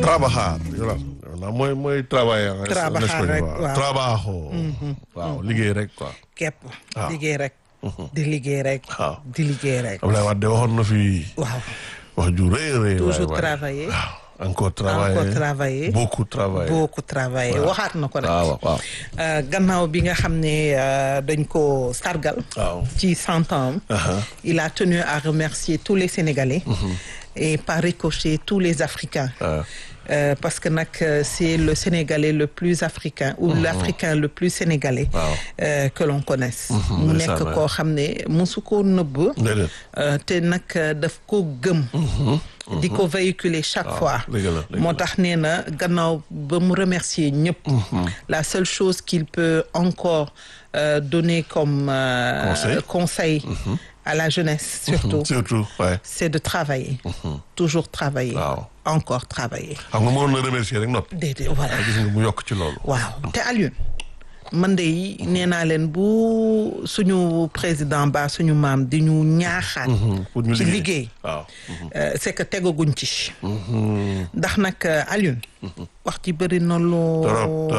trabajar Yolande mooy travailler en espagnol waaw trabajo waaw liggéey rek quoi képp waaw. liggéey rek di liggéey rek waaw. di liggéey rek Abdoulaye Wade waxoon na fi waaw wax ju rëy toujours waay. travailler waaw encore travailler beaucoup travailler waxaat na ko nag waaw gannaaw bi nga xam ne dañ ko sargal waaw ci 100 ans il a tenu à remercier tous les Sénégalais et par ricochet tous les Africains parce que nag c'est le Sénégalais le plus africain ou l'Africain le plus sénégalais que l'on connaisse mu nekk koo xam ne mosu koo nëbb te nag daf ko gëm di ko véhiculer chaque fois moo tax nee na gannaaw ba mu remercier ñëpp la seule chose qu'il peut encore donner comme conseil à la jeunesse surtout ouais. c'est de travailler toujours travailler encore travailler xam nga mënoon na remercier rek noppi déedéet voilà gis nga mu yokk ci loolu waaw te Alioune man de nee naa leen bu suñu président ba suñu maam di ñu ñaaxaat ci liggéey waaw c'est que tegaguñ ci ndax nag Alioune wax ci bëri na loo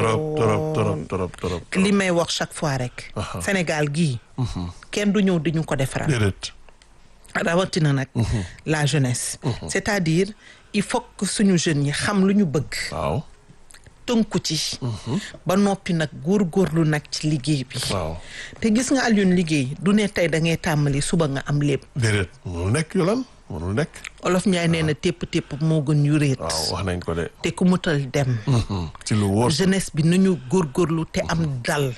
torop li may wax chaque fois rek Sénégal gii kenn du ñëw di ñu ko defaral déedéet rawatina nag la jeunesse c'est-à-dire il faut que suñu jeunes yi xam lu ñu bëgg waaw tënku ci ba noppi nag góorgóorlu nag ci liggéey bi waaw te gis nga Alioune liggéey du ne tey da ngay tàmbali suba nga am lépp déedéet mënul nekk Yolande mënul nekk Olof Njaay nee na tépp moo gën yu réet waaw wax nañ ko de te ku mutal dem ci lu wóor jeunesse bi nañu góorgóorlu te am dal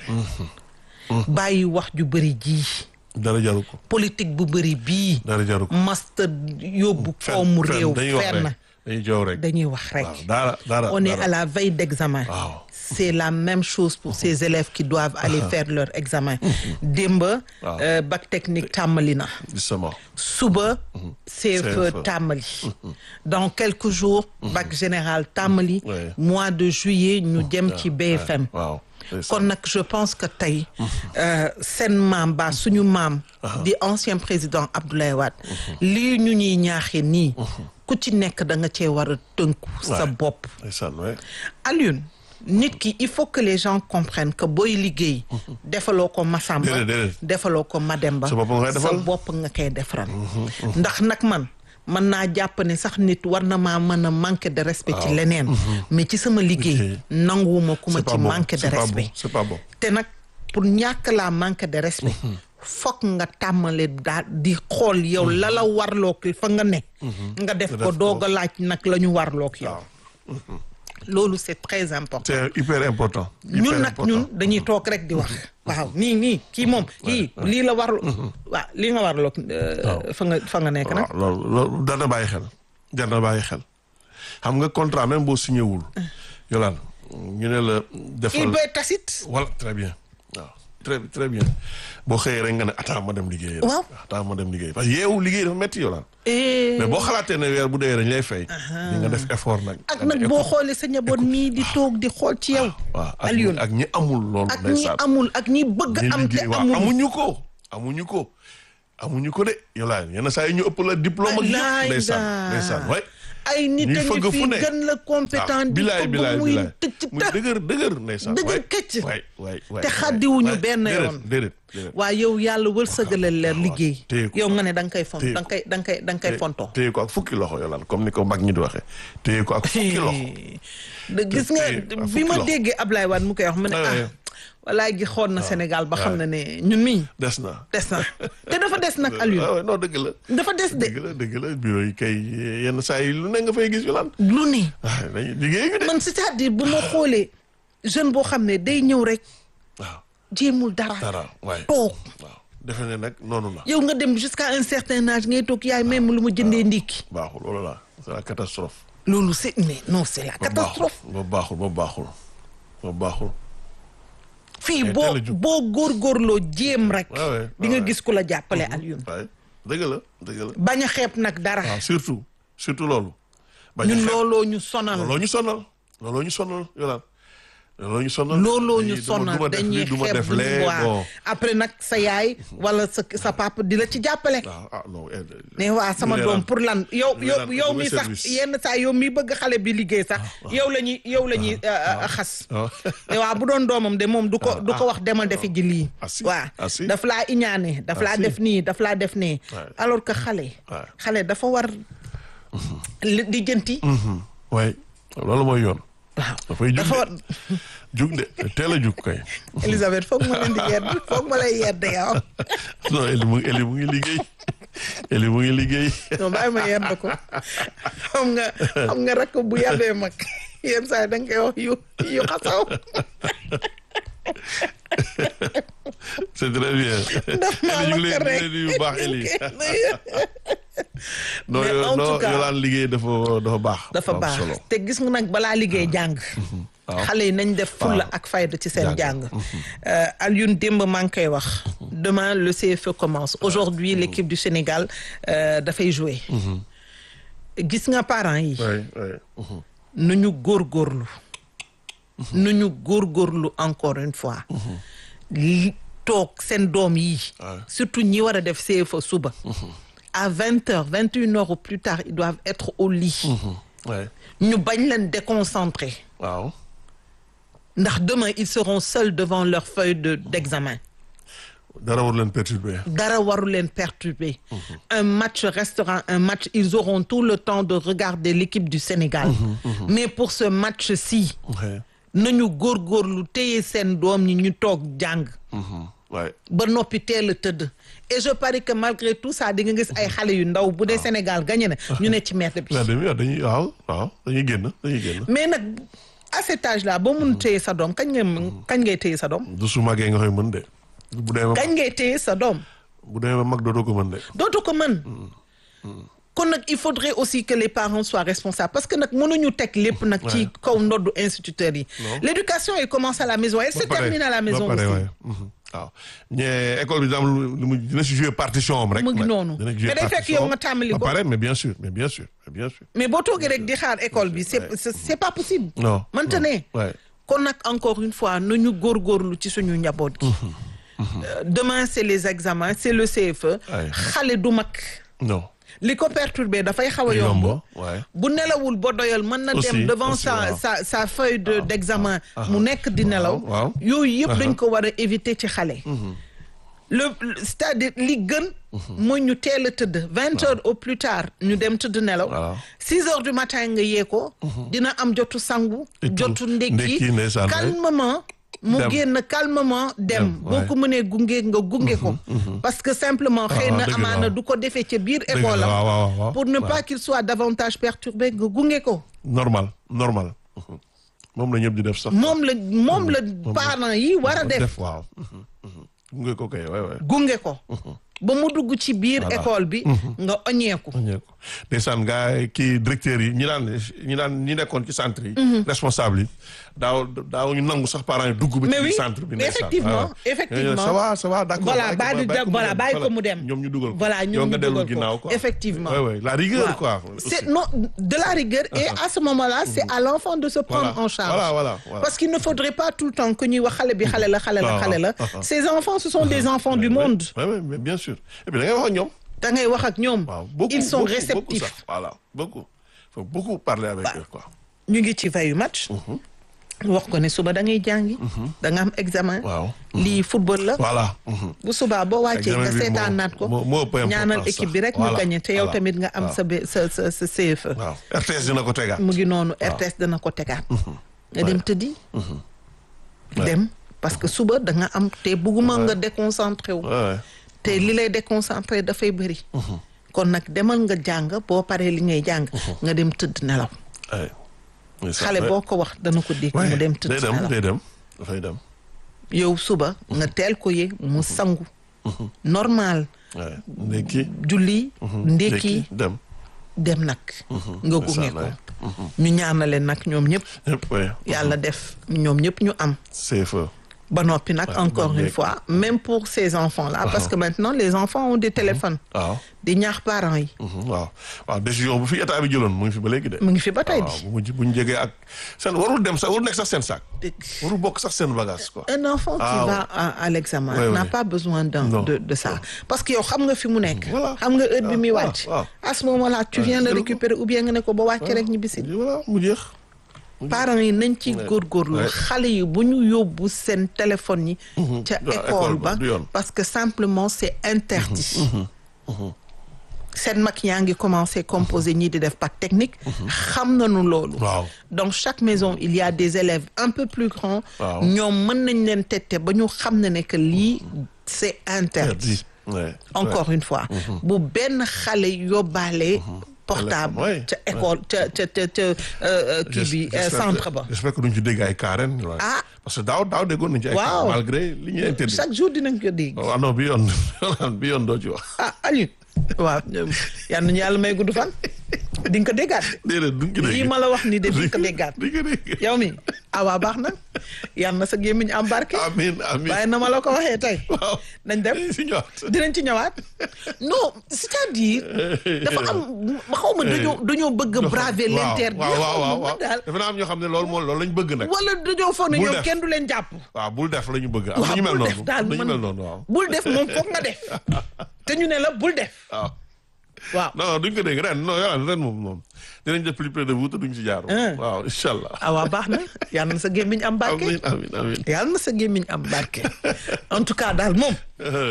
bàyyi wax ju bëri ji dara jaru ko politique bu bëri bii dara jaru ko masta yóbbu koomu réew fenn dañuy jow rek dañuy wax rek dara on est à la veille d'examen c'est la même chose pour ces élèves qui doivent aller faire leur examen démb bac technique tàmmali na suba CFE tàmmali dans quelques jours bac général tàmmali mois de juillet ñu jëm ci BFM kon nag je pense que tey seen maam ba suñu maam di ancien président Abdoulaye Wade lii ñu ñuy ñaaxee nii ku ci nekk da nga cee war a tënku sa bopp Alioune nit ki il faut que les gens comprennent que booy liggéey defaloo ko Masamba defaloo ko Mademba sa bopp nga koy defaral ndax nag mën naa jàpp ne sax nit war na maa mën a manquer de respect ci leneen mais ci sama liggéey nanguwuma ku ma ci manquer de respect te nag pour ñàkk laa manquer de respect fokk nga tàmmale daal di xool yow la warlook fa nga ne nga def ko doog a laaj nag la ñu warlook yow loolu c'est très important c'est hyper important ñun dañuy toog rek di wax waaw nii kii moom kii lii la warlo waaw lii nga warlook fa nga nekk nag loolu dana bàyyi xel xam nga contrat même boo signé wul Yolande ñu ne la defal il doit être tacite voilà très bien waaw très bien boo xëyee rek nga ne attends ma dem liggéey parce que yeewu liggéey dafa métti Yolande mais boo xalaatee ne weer bu dee dañ lay fay di nga def effort nag ak nag boo xoolee sa njaboot mii di toog di xool ci yow waaw ak ñi amul loolu ak ñi amul ak ñi bëgg am te amuñu ko de Yolande yenn saa yi ñu ëpp la diplôme ak yëpp ndeysaan way ay nit a ngi fi gën la compétent di ko muy tëcc muy dëgër ndeysaan dëgër këcc waay te xaddiwuñu benn yoon déedéet waaye yow yàlla wërsëgalal la liggéey yow nga ne da nga koy font da nga koy fontoo téye ko ak fukki loxo Yolande comme ni ko mag ñi di waxee téye ko ak fukki loxo gis nga bi ma déggee Ablaye Wade mu koy wax mu ne walaay gi xool na Sénégal ba xam na ne ñun mii des na te dafa des nag Alioune non dëgg la dafa des de dëgg la bureau yi kay yenn saa yi lu ne nga fay gis Yolande lu ne liggéey man c'est-à-dire bu ma xoolee jeune boo xam ne day ñëw rek jéemul dara toog defe ne nag noonu la yow nga dem jusqu'à un certain âge ngay toog yaay même lu ma jëndee ndikki baaxul loolu la c'est la catastrophe loolu c'est mais non c'est la catastrophe ba baaxul fii boo góorgóorloo jéem rek di nga gis ku la jàppale Alioune dëgg la bañ a xeeb nag dara surtout loolu ñun looloo ñu sonal Yolande looloo ñu sonal dañuy xeeb bu ñu waa après nag sa yaay wala sa papa di la ci jàppale. ne waa sama doom pour lan yow mi sax yenn saa yow mi bëgg xale bi liggéey sax yow la ñuy xas. ne waa bu doon doomam de moom du ko wax demal defi ji lii. waa daf laa iñaane daf laa def nii daf laa def nee. alors que xale dafa war di jënti. waay loolu mooy yoon. waaw dafa war jug de teel a jug kay. Elisabeth foog ma leen di yedd foog ma lay yedd yow. non Eli mu ngi liggéey. Eli mu ngi liggéey. non bàyyi ma yedd ko xam nga rakk bu yàbbee mag yenn saa yi da nga koy wax yu xasaw. c'est très bien. maa la ko rek yu baax Eli. non en tout cas yolaan liggéey dafa baax. dafa baax te gis nga nag balaa liggéey jàng. xale yi nañ def fulla ak fayda ci seen jàng. Alioune démb maa ngi koy wax. demain le CFE commence aujourd'hui l'équipe du Sénégal dafay jouer. gis nga parents yi. nu ñu góorgóorlu. nu ñu góorgóorlu encore une fois. toog seen doom yi. surtout ñi war a def CFE suba. à 20h 21h au plus tard ils doivent être au lit. ñu bañ leen déconcentrer. waaw. ndax demain ils seront seuls devant leur feuille d'examen. dara waru leen perturber. dara waru leen perturber. un match restera un match ils auront tout le temps de regarder l'équipe du Sénégal. mais pour ce match-ci. nañu góorgóorlu téye seen doom ñi ñu toog jàng. ba noppi teel a tëdd. et je parie que malgré tout ça di nga gis ay xale yu ndaw bu dee Sénégal gagné na ñu ne ci merde bi. dañuy génn. mais nag à cet âge là boo mun téye sa doom kañ ngay téye sa doom. du su magee nga koy mën de. kañ ngay téye sa doom. bu demee ba mag dootoo ko mën de. dootoo ko mën. kon nag il faudrait aussi que les parents soient responsables parce que nag mënuñu teg lépp nag ci kaw ndoddu instituteurs yi. l'éducation elle commence à la maison elle se termine à la maison aussi. waaw ñee école bi daam lu mu dina si jouer partition am rek. mu ngi noonu mais day fekk yow nga tàmbali ko. mais bien sûr. mais boo toogee rek di xaar école bi c'est pas possible. non mënta ne. kon nag encore une fois nu ñu góorgóorlu ci suñu njaboot gi. demain c'est les examens c'est le CFE. xale du mag. non. li ko perturbé dafay xaw a yomb. bu nelawul ba doyal mën na dem devant sa feuille d'examen mu nekk di nelaw. yooyu yëpp dañ ko war a éviter ci xale. c'est-à-dire li gën. mooy ñu teel a tëdd 20h au plus tard ñu dem tëdd nelaw. 6h du matin nga yee ko. dina am jotu sangu. jotu ndekki calmement. mu génn calmement dem boo ko mënee gunge nga gunge ko. parce que simplement xëy na amaana du ko defee ca biir école am pour ne pas qu'il soit davantage perturbé nga gunge ko. normal moom la ñëpp di def sax. moom la parents yi war a def. waaw gunge ko kay gunge ko. ba mu dugg ci biir école bi. nga oñeeku. ndeysaan nga kii directeurs yi ñi nekkoon ci centre yi. responsable yi daaw ñu nangu sax parents yi dugg. ba ci centre bi effectivement ça va d'accord. voilà bàyyi ko mu dem. ñoom ñu dugal ko voilà ñoom ñu dugal ginnaaw ko effectivement. la rigueur quoi. c'est non de la rigueur et à ce moment-là c'est à l'enfant de se prendre en charge. voilà parce qu'il ne faudrait pas tout le temps que ñuy wax xale bi xale la. ces enfants ce sont des enfants du monde. mais bien sûr et puis da ngay wax ak ñoom. da ngay wax ak ñoom. ils sont réceptifs. Voilà, beaucoup. Faut beaucoup parler avec eux, quoi. ñu ngi ci veille match. wax ko ne suba da ngay jàngi. da nga am examen. waaw lii football la. voilà. bu subaa boo wàccee nga seetaan naat ko. ñaanal équipe bi rek ñu gagné te yow tamit nga am sa CFE. waaw RTS dina ko tegaat. mu ngi noonu RTS dina ko tegaat. nga dem tëddi. dem parce que suba da nga am te bugguma nga déconcentré wu. te li lay déconcentré dafay bëri. kon nag demal nga jàng boo paree li ngay jàng. nga dem tëdd nelaw. xale boo ko wax dana ko dégg mu dem tëdd nelaw dafay dem. yow suba nga teel ko yee mu sangu. normal. ndekki julli. ndekki dem nag. nga gunge ko. ñu ñaanale nag ñoom ñëpp. yàlla def ñoom ñëpp ñu am. CFE. ba noppi nag encore une fois même pour ces enfants-là parce que maintenant les enfants ont des téléphones. waaw di ñaax parents yi. waaw décision bu fi état bi jëloon mu ngi fi ba léegi de. mu ngi fi ba tey di. bu ñu jegee ak seen warul dem sax warul nekk sax seen sac. warul bokk sax seen bagage quoi. un enfant qui va à l'examen n'a pas besoin de ça parce que yow xam nga fi mu nekk. xam nga heure bi muy wàcc. à ce moment-là tu viens le récupérer ou bien nga ne ko ba wàcc rek ñibbisi. voilà mu jeex. parents yi nañ ci góorgóorlu xale yi bu ñu yóbbu seen téléphone yi. ca école ba parce que simplement c'est interdit. seen mag yaa ngi commencé composer ñii di def bac technique. xam nañu loolu. dans chaque maison il y a des élèves un peu plus grands. ñoom mën nañ leen tette ba ñu xam ne que lii c'est interdit. encore une fois. bu benn xale yóbbaale. portable ca école ca kii bi centre ba. j'espère que duñ ci dégg ay carène. parce que daaw déggoon nañ ci ay carène malgré li ñuy interdit. chaque jour dinañ ko dégg. non bi yoon doo ci wax. Aliou. waaw yal nañu yàlla may gudd fan. di nga ko déggaat. déedéet duñ ko dégg lii ma la wax nii de di nga ko déggaat. yow mi waaw baax na yal na sa gémmiñ am barke. amiin waaye na ma la ko waxee tey. waaw nañ dem dinañ ci ñëwaat. non c'est-à-dire dafa am xaw ma dañoo bëgg a braver l'interdit. waaw dafa naa am ñoo xam ne loolu lañ bëgg nag. wala dañoo foog ne ñoom kenn du leen jàpp. waaw bul def la ñu bëgg. am na ñu mel noonu dañu mel noonu waaw. bul def moom foog nga def. te ñu ne la bul def. waaw non duñ ko dégg ren moom dinañ def plus près de vous te duñ ci jaar. waaw incha allah. waaw baax na yàlla na sa gémmiñ am barke. amiin yàlla na sa gémmiñ am barke. en tout cas daal moom.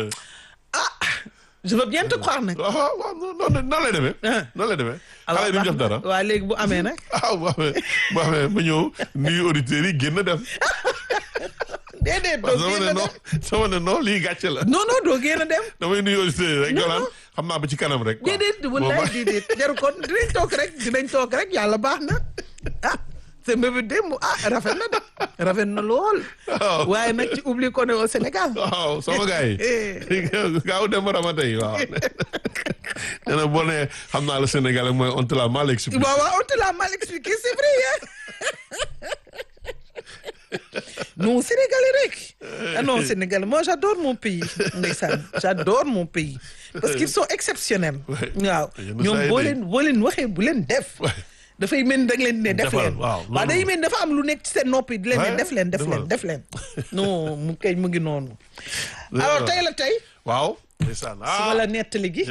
je veux bien te croire nag. waaw noonu lay demee. noonu lay demee. xale yi duñ def dara. waaw léegi bu amee nag. bu amee ba ñëw nuyu auditeurs yi génn dem. déedéet doo génn dem sama ne non lii gàcce la. non doo génn dem. damay nuyu auditeurs yi rek. non xam naa ba ci kanam rek. déedéet wallaay déedéet jaru ko dinañ toog rek yàlla baax na c'est mbébét démb rafet na de rafet na lool. waaye nag ci oubli ko ne au Sénégal. waaw sama gars yi. gaaw dem ramata yi waaw. nee na boo nee xam naa le Sénégal mooy on te l'a mal expliqué. waaw on te l'a mal expliqué c'est vrai. non Sénégalais rek. Non Sénégalais moi j'adore mon pays ndeysaan j'adore mon pays parce qu'ils sont exceptionnels. waaw ñoom boo leen waxee bu leen def. dafay mel ni da nga leen ne def leen. waaw day mel ni dafa am lu nekk ci seen noppi di leen ne def leen. non mu ngi noonu. alors tey. waaw. ndeysaan su ma la nettali gi.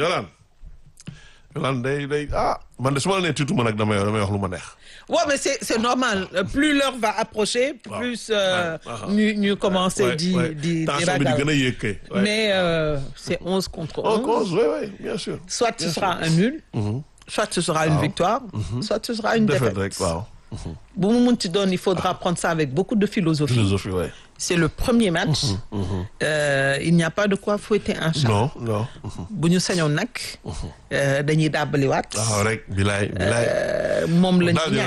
Yolande day man de su ma la nee tuuti ma nag damay wax lu ma neex. Ouais, mais c'est normal. Plus l'heure va approcher, plus ñu commencer di ragal. Mais c'est 11 contre 11. Oui, bien sûr. Soit ce sera un nul, soit ce sera une victoire, soit ce sera une défaite. Bu mu munti doon, il faudra prendre ça avec beaucoup de philosophie. C'est le premier match. Il n'y a pas de quoi fouetter un chat. Non. bu ñu sañoon nag. dañuy dàbbaliwaat. rek bilaay. moom la ñuy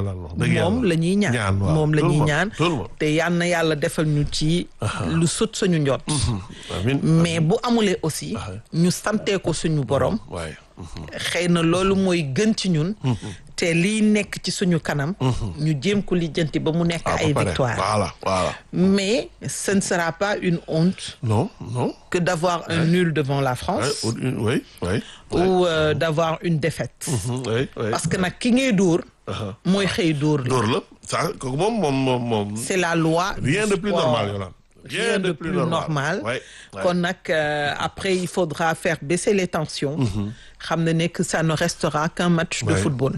ñaan moom la ñuy ñaan. te yal na yàlla defal ñu ci. lu sut suñu njot. mais bu amulee aussi. ñu santee ko suñu borom. xëy na loolu mooy gën ci ñun. te lii nekk ci suñu kanam. ñu jéem ko lijjanti ba mu nekk ay victoire. Voilà. Mais ce ne sera pas une honte. Non. Que d'avoir un nul devant la France. Oui. Ou d'avoir une défaite. Parce que nag ki ngay dóor. mooy xëy dóor la. Ça kooku moom. C'est la loi. Rien de plus normal Yolande. Rien de plus normal. kon nag après il faudra faire baisser les tensions. xam ne que ça ne restera qu'un match de football.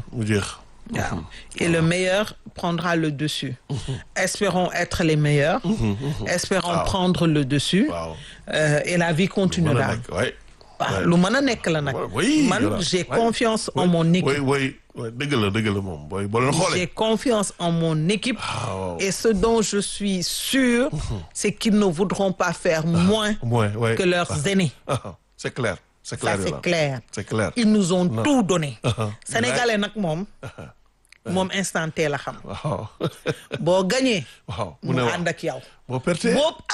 Et le meilleur prendra le dessus. Espérons être les meilleurs. Espérons prendre le dessus. Et la vie continuera. lu mën a nekk la nag. man j'ai confiance en mon équipe. oui dëgg la moom boo leen xoolee. J'ai confiance en mon équipe. Et ce dont je suis sûr. c'est qu'ils ne voudront pas faire moins. que leurs aînés. C'est clair. Ça c'est clair. Ils nous ont tout donné. Sénégalais nag moom instant T la xam. boo gagné. mu ànd ak yow. boo perte.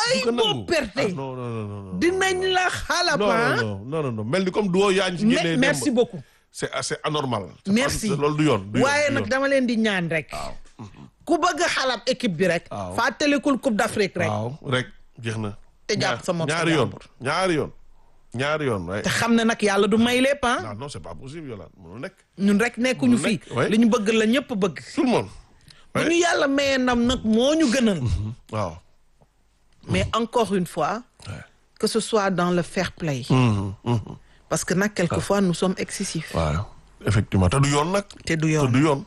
non. dinañ la xalapa. non mel ni comme duo yaa ngi ci génnee. merci beaucoup. c'est assez anormal. merci loolu du yoon. waaye nag dama leen di ñaan rek. ku bëgg a xalab équipe bi rek. waaw fàttalikul Coupe d'Afrique rek. waaw rek jeex na. te jàpp sa mopp ñaari yoon. te xam ne nag yàlla du may lépp ah. non c'est pas possible Yolande mënul nekk. ñun rek nekkuñu fii. li ñu bëgg la ñëpp bëgg. tout le monde. bu ñu yàlla mayee ndam nag moo ñu gënal. waaw. mais encore une fois. que ce soit dans le fair play. parce que nag quelquefois nous sommes excessifs. waaw effectivement te du yoon nag. te du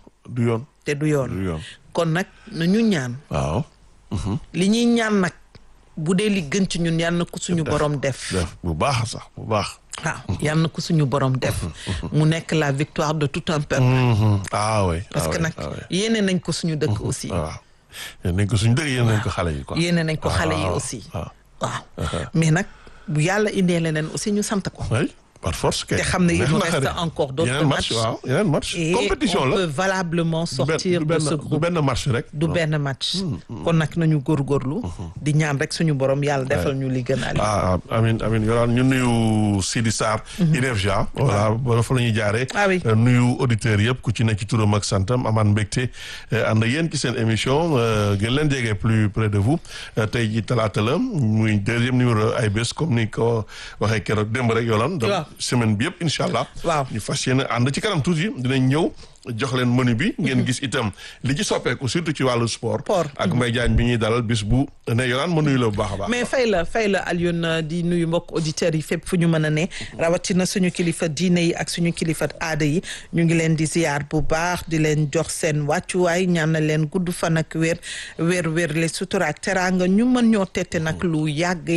yoon. kon nag nañu ñaan. waaw. li ñuy ñaan nag bu dee li gën ci ñun yal na ko suñu borom def. bu baax sax bu baax. waaw yal na ko suñu borom def. mu nekk la victoire de tout un peuple. oui. parce que nag yéene nañ ko suñu dëkk aussi. waaw yéene nañ ko suñu dëkk yéene nañ ko xale yi quoi. yéene nañ ko xale yi aussi. waaw mais nag bu yàlla indee leneen aussi ñu sant ko. par force kay. te xam ne il nous reste encore d'autres matchs. yeneen match compétition la et on peut valablement sortir de ce groupe. du benn match rek. du benn match. kon nag nañu góorgóorlu. di ñaan rek suñu borom yàlla defal ñu li gën a. amiin Yolande ñu nuyu Sidi Sarr. INEFJA. voilà ba fa la ñuy jaaree. nuyu auditeurs yëpp ku ci nekk ci turam ak santam amaan mbégte ànd yéen ci seen émission gën leen jege plus près de vous tey ji talaata la muy deuxième numéro ay bés comme ni ko waxee keroog démb rek Yolande. semaine bi yëpp incha allah. waaw ñu fas yéene ànd ci kanam tuuti dinañ ñëw jox leen menu bi. ngeen gis itam li ci soppeeku surtout ci wàllu sport. ak Mbaye Diagne bi ñuy dalal bis bu ne Yolande ma nuyu la bu baax a baax. mais fay la Alioune di nuyu mbokk auditeurs yi fépp fu ñu mën a ne. rawatina suñu kilifa diine yi ak suñu kilifa aada yi ñu ngi leen di ziar bu baax di leen jox seen wàccuwaay ñaanal leen gudd fan ak wér le sutura ak teraanga ñu mën ñoo tette nag lu yàgg.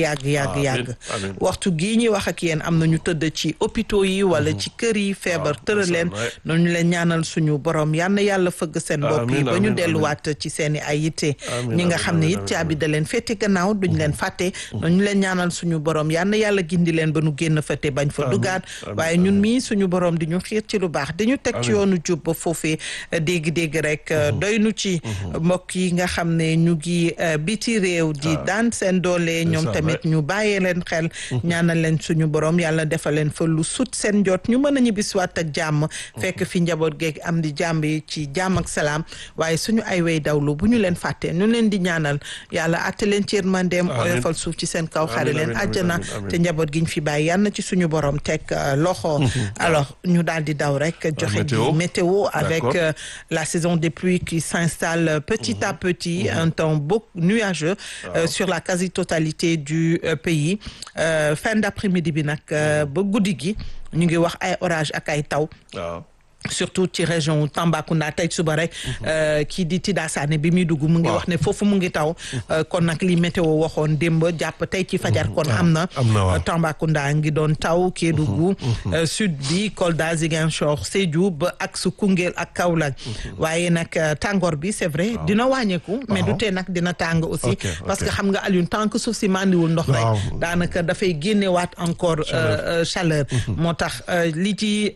waxtu gii ñuy wax ak yéen am na ñu tëdd ci hôpitaux yi wala ci kër yi feebar tëral leen noonu leen ñaanal suñu borom yal na yàlla fëgg seen bopp yi ba ñu delluwaat ci seen i ay yitte ñi nga xam ne it caabi da leen féete gannaaw duñ leen fàtte noonu leen ñaanal suñu borom yal na yàlla gindi leen ba nu génn fa te bañ fa dugaat waaye ñun mii suñu borom di ñu xiir ci lu baax di ñu teg ci yoonu jub ba foofee dégg-dégg rek doy nu ci mbokk yi nga xam ne ñu ngi biti réew di daan seen doole ñoom tamit ñu bàyyee leen xel ñaanal leen suñu borom yàlla defal leen fa lu sut seen jot ñu mën a ñibbisiwaat ak jàmm fekk fi njaboot geeg am di jàmm yi ci jàmm ak salaam waaye suñu ay way dawlu bu ñu leen fàttee ñu leen di ñaanal yàlla atte leen ci yërmandeem oyofal suuf ci seen kaw xare leen àjjana te njaboot gi ñu fi bàyyi yal na ci suñu borom teg loxo alors ñu daal di daw rek joxe ji météo avec la saison des pluies qui s'installe petit à petit un temps beaucoup nuageux sur la quasi-totalité du pays fin d'après-midi bi nag ba guddi gi ñu ngi wax ay orage ak ay taw surtout ci région Tambacounda tey suba rek kii di Tida Sané bi muy dugg mu ngi wax ne foofu mu ngi taw kon nag li météo waxoon démb jàpp tey ci fajar kon am na Tambacounda ngi doon taw Kédougou sud bi Kolda Ziguinchor Sédhiou ba ak su Koungheul ak Kaolack waaye nag tàngoor bi c'est vrai dina wàññeeku mais du tee nag dina tàng aussi parce que xam nga Alioune tant que suuf si mandiwul ndox rek daanaka dafay génnewaat encore chaleur moo tax li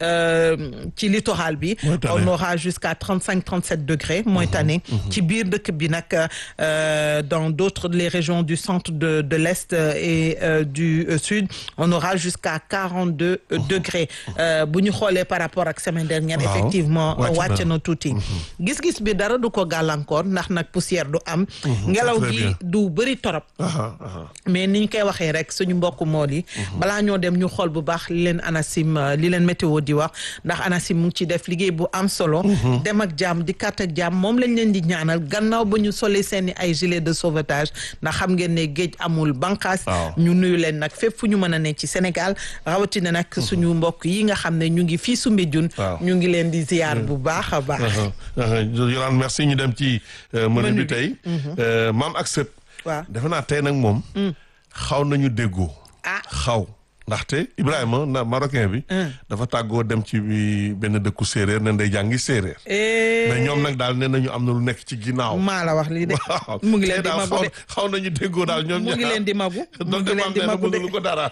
ci littoral bi on aura jusqu'à 35-37 degrés mooy tane ci biir dëkk bi nag dans d'autres les régions du centre de l'est et du sud on aura jusqu'à 42 degrés bu ñu xoolee par rapport ak semaine dernière effectivement wàcc na tuuti gis-gis bi dara du ko gàllankoor ndax nag poussière du am ngelaw gi du bëri torop mais ni ñu koy waxee rek suñu mbokku mool yi balaa ñoo dem ñu xool bu baax li leen ANACIM li leen météo di wax ndax ANACIM mu ngi ci def liggéey bu am solo dem ak jàmm di kat ak jàmm moom lañ leen di ñaanal gannaaw ba ñu solee seeni ay gilet de sauvetage ndax xam ngeen ne géej amul banqaas ñu nuyu leen nag fépp fu ñu mën a ne ci Sénégal rawatina nag suñu mbokk yi nga xam ne ñu ngi fii Soumbédioune ñu ngi leen di ziar bu baax a baax Yolande merci ñu dem ci menu bi tey maam ak sët defe naa tey nag moom xaw nañu déggoo xaw ndaxte Ibrahima marocain bi dafa tàggoo dem ci benn dëkku séeréer ne day jàngi séeréer mais ñoom nag daal ne nañu am na lu nekk ci ginnaaw maa la wax lii de mu ngi leen di magu de xaw nañu déggoo daal ñoom mu ngi leen di magu mu ngi leen di magu de ko dara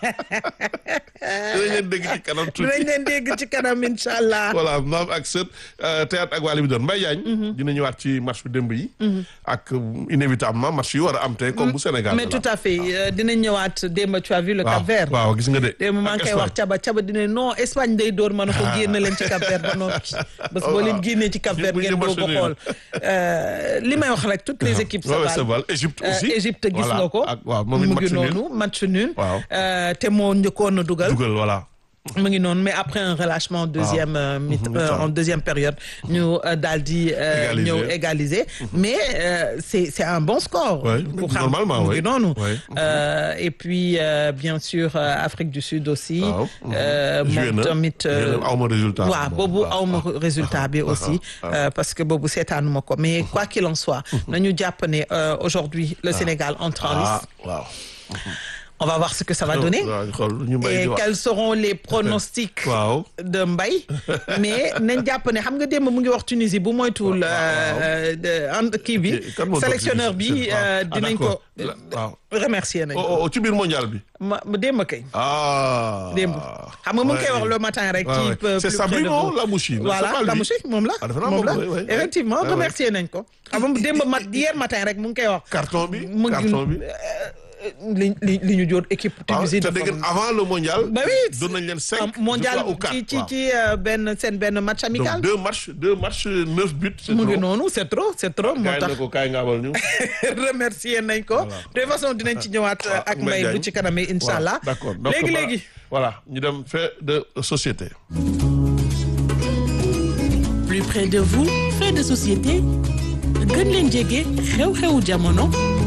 dinañ leen dégg ci kanam tuuti dinañ leen dégg ci kanam incha allah voilà maam ak sët théâtre ak wàlli bi doon Mbaye Diagne dina ñëwaat ci match bu démb yi ak inévitablement match yi war a am tey comme bu Sénégal mais tout à fait dinañ ñëwaat démb tu as vu le Cap-Vert waaw gis nga de. démb maa ngi koy wax Caba dina non Espagne day dóor mën a ko génne leen ci Cap Vert ba noppi. parce que boo leen génnee ci Cap Vert ngeen doo ko xool. li may wax rek toutes les équipes. se valent Égypte aussi. Égypte gis nga ko. waaw moom mu ngi noonu match nul. waaw te moo njëkkoon a dugal. voilà. mu ngi noonu mais après un relâchement en deuxième période ñu daal di ñëw égaliser mais c'est un bon score pour normalement mu ngi noonu et puis bien sûr Afrique du Sud aussi moom tamit awma résultat waaw boobu awma résultat bi aussi parce que boobu seetaanuma ko mais quoi qu'il en soit nañu jàpp ne aujourd'hui le Sénégal entre en lice on va voir ce que ça va donner et quels seront les pronostics de Mbaye mais nañ jàpp ne xam nga démb mu ngi wax Tunisie bu moytuwul kii bi sélectionneur bi dinañ ko remercier nañ ko ci biir mondial bi démb kay démb xam nga mu ngi koy wax le matin rek ci c'est Sabrina Lamouchi voilà Lamouchi moom la effectivement remercier nañ ko xam nga démb hier matin rek mu ngi koy wax carton bi li ñu joor équipe Tunisie te dégg avant le mondial. ba oui doon nañ leen 5 mondial ci benn match amical. donc deux matchs 9 buts. mu ngi noonu c'est trop moo tax kaay nga abal ñu. remercier nañ ko. de toute façon dinañ ci ñëwaat ak Mbaye bu ci kanamee incha allah. d'accord léegi. voilà ñu dem fait de société. plus près de vous fait de société gën leen jege xew-xewu jamono.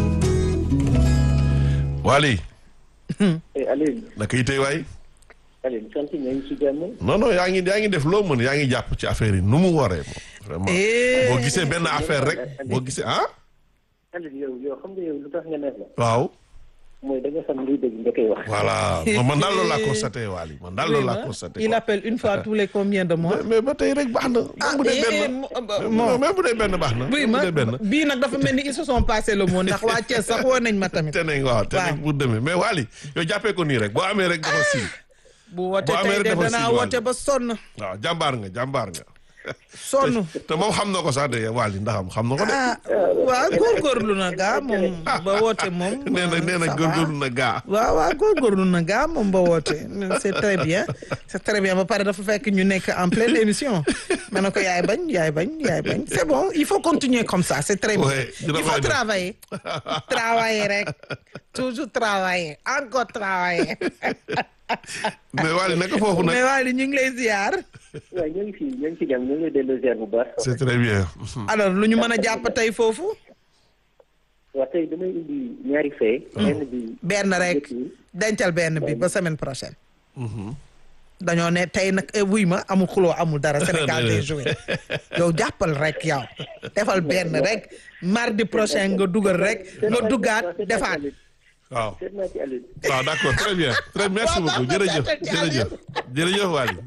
Waly. Aliou. naka yitey waay. Aliou sant nañu ci jàmm. non yaa ngi def loo mën yaa ngi jàpp ci affaire yi nu mu waree moom. vraiment boo gisee benn affaire rek boo gisee Aliou yow xam nga yow lu tax nga neex la. waaw. mooy da nga xam luy dëgg nga koy wax. voilà man daal loolu laa constaté Waly man daal loolu laa constaté. il appelle une fois tous les combien de mois. mais ba tey rek baax na. même bu dee benn baax na. bii nag dafa mel ni ils se sont passé le mot ndax waa Thiès sax woo nañ ma tamit. te nañ bu demee mais Waly yow jàppee ko nii rek boo amee rek dafa si. bu wootee tey de danaa woote ba sonn. waaw jàmbaar nga. sonn te moom xam na ko sax de Waly ndax xam na ko de. waaw góorgóorlu na gaa moom ba woote moom. nee na góorgóorlu na gaa. waaw góorgóorlu na gaa moom ba woote c'est très bien ba pare dafa fekk ñu nekk en pleine émission ma ne ko yaay bañ c'est bon il faut continuer comme ça c'est très bien. il faut travailler rek toujours travailler encore travailler. mais Waly naka foofu nag. mais Waly ñu ngi lay ziar. waaw ñoo ngi ci jàmm ñoo ngi dellu ziar bu baax. c'est très bien. alors lu ñu mën a jàpp tey foofu. waaw tey damay indi ñaari fee. benn rek dencal benn bi ba semaine prochaine. dañoo ne tey nag wuy ma amul xuloo amul dara Sénégal day joué yow jàppal rek yow defal benn rek mardi prochain nga dugal rek nga duggaat defaat. waaw d'accord très bien merci beaucoup jërëjëf Waly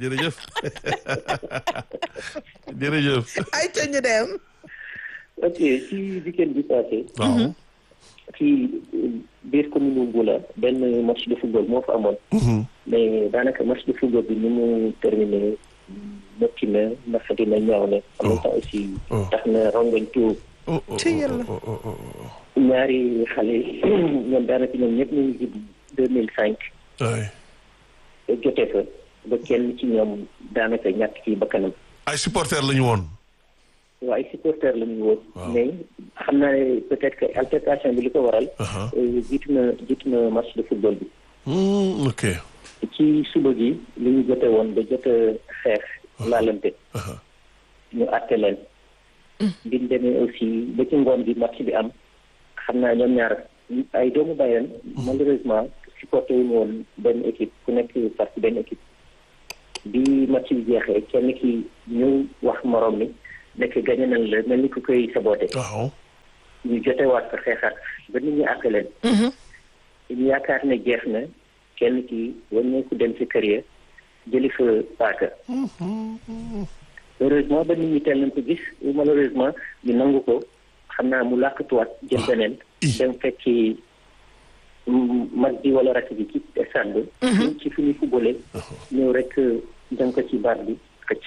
jërëjëf. ay ca ñu dem. ok ci weekend bi passé. waaw. ci biir commune Mboula benn match de football moo fa amoon. mais daanaka match de football bi ni mu terminé métti na naqari na ñaaw na. en même temps aussi tax na rongoñ tuur. ci yàlla. ñaari xale ñoom daanaka ñoom ñëpp ñu ngi judd 2005. jotee fa ba kenn ci ñoom daanaka ñàkk ci bakkanam. ay supporters la ñu woon. waaw ay supporters la ñu woon. mais xam naa ne peut-être que altercation bi li ko waral. jiitu na match de football bi. ok. ci suba gi li ñu jote woon ba jot a xeex laalante. ñu àtte leen. biñ demee aussi ba ci ngoon bi match bi am. xam naa ñoom ñaar ay doomu Bayern malheureusement supporté wuñu woon benn équipe ku nekk parti benn équipe bi match bi jeexee kenn ki ñu wax morom mi nekk gagné nañ la mel ni ku koy saboté. waaw. ñu jotewaat ko xeexaat ba nit ñi àtte leen. ñu yaakaar ne jeex na kenn ki wàññeeku dem ci kër ya jëli fa paaka. heureusement ba nit ñi teel nañ ko gis malheureusement ñu nangu ko. xam naa mu làkkatuwaat jël beneen dem fekki mag bi wala rakk bi ci stade bi ci fi ñuy footballé ñëw rek jëm ko ci baat bi xëcc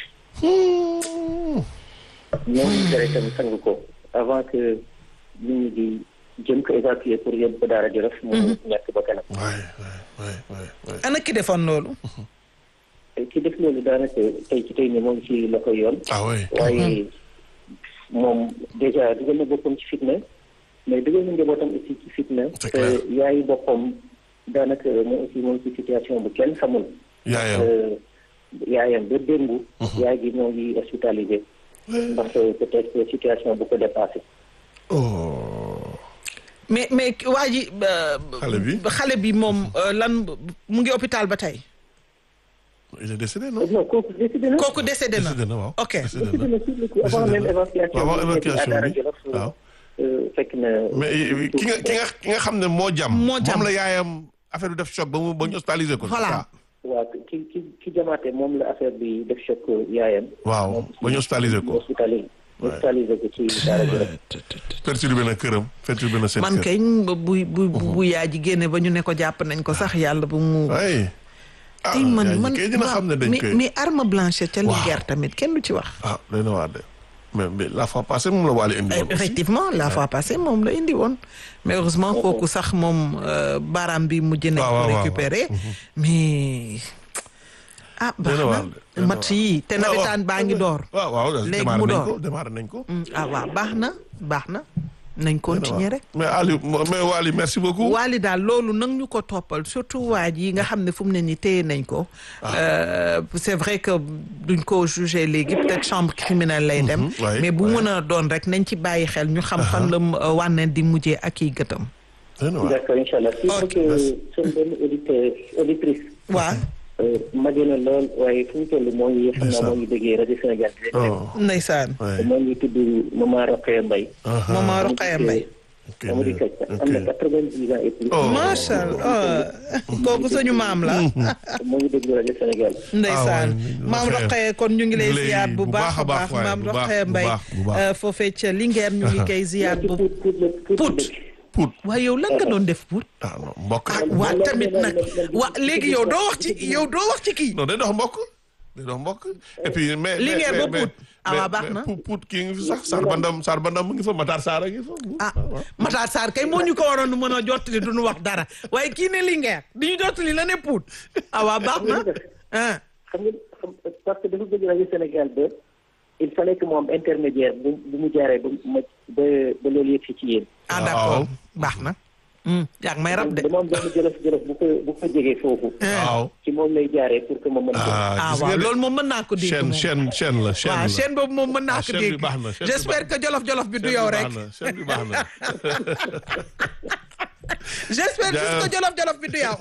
ñoom tere tam sang ko avant que nit ñi di jëm ko évacuer pour yóbbu ko Daara Jolof mu ñàkk ba kanam. ana ki defoon loolu. ki def loolu daanaka tey ni moo ngi ci loxo yoon. waaye moom déjà dugal na boppam ci fitna mais dugal na njabootam aussi ci fitna. te yaayu boppam daanaka moom aussi moom ci situation bu kenn xamul. yaayam ba démb. yaay gi moo ngi hospitalisé. ndax peut-être situation bu ko dépassé. mais waa ji. xale bi moom lan mu ngi hôpital ba tey. il est décédé non. non kooku décédé na. kooku décédé na waaw. ok décédé na avant même évacuation bi waaw. fekk na. mais ki nga xam ne moo jam. moom la yaayam affaire bi def choc ba ñu hospitalisé ko. voilà. waaw ki jamaate moom la affaire bi def choc yaayam. waaw ba ñu hospitalisé ko. hospitalisé ko ci Daara Jolof. perturbé na këram perturbé na seen kër. man kay bu yaay ji génne ba ñu ne ko jàpp nañ ko sax yàlla bu mu. tey man mais arme blanche ca Linguère tamit kenn du ci wax. day na waa de mais la fois passée moom la Wally indi woon. effectivement la fois passée moom la indi woon. mais heureusement kooku sax moom baaraam bi mujj nañ ko récupérer mais. baax na match yi te nawetaan baa ngi door. léegi mu door démarré nañ ko. waaw baax na. nañ continuer rek. mais Wally merci beaucoup. Wally daal loolu nag ñu ko toppal surtout waaj yi nga xam ne fu mu ne nii téye nañ ko. c'est vrai que duñ ko juger léegi peut-être chambre criminelle lay dem. mais bu mën a doon rek nañ ci bàyyi xel ñu xam fan la wànneen di mujjee ak i gëtam. d'accord incha allah. ok seen benn auditrice. waaw. màggee na lool waaye fu mu toll moo ngi xam naa moo ngi déggee rajo Sénégal bi rek. ndeysaan. moo ngi tudd Maman Rokhaya Mbaye. Maman Rokhaya Mbaye. am na 90 ans et plus. macha allah kooku suñu maam la. moo ngi déglu rajo Sénégal. ndeysaan maam Rokhaya kon ñu ngi lay ziyaar bu baax a baax maam Rokhaya Mbaye foofee ca Linguère ñu ngi koy ziyaar bu Pout waaye yow lan nga doon def Pout. non mbokk rek. waa tamit nag waa léegi yow doo wax ci kii. non day dox mbokk. et puis mais Linguère ba Pout. waaw baax na Pout kii ngi fi sax Sarr Bandam mu ngi fa Matar Sarr a ngi fa. Matar Sarr kay moo ñu ko waroon mën a jottali du ñu wax dara waaye kii ne Linguère di ñu jottali la ne Pout. waaw baax na. xam nga parce que dafa bëgg rajo Sénégal ba il fallait que mu am intermédiaire bu mu jaaree ba loolu yëg ci yéen. d'accord baax na. yaa ngi may rab de. dama am benn jolof bu ko jegee foofu. ci moom lay jaaree pour que ma mën a. waaw loolu moom mën naa ko dégg moom chaîne la. waaw chaîne boobu moom mën naa ko dégg. j'espère que jolof bi du yow rek. chaîne bi baax na. j'espère juste que jolof bi du yow.